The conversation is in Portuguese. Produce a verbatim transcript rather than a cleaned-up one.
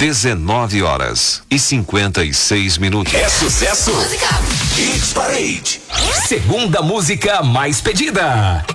dezenove horas e cinquenta e seis minutos. É sucesso. Música Hit Parade. Segunda música mais pedida.